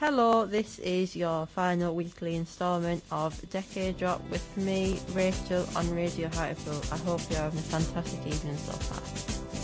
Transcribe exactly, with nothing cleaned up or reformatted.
Hello, this is your final weekly instalment of Decade Drop with me, Rachel, on Radio Hartlepool. I hope you're having a fantastic evening so far.